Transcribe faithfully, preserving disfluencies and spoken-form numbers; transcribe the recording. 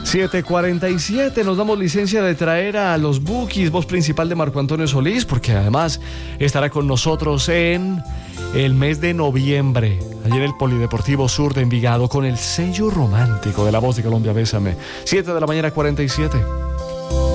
siete cuarenta y siete, nos damos licencia de traer a los Bukis, voz principal de Marco Antonio Solís, porque además estará con nosotros en el mes de noviembre, allí en el Polideportivo Sur de Envigado, con el sello romántico de La Voz de Colombia, Bésame. siete de la mañana, cuarenta y siete.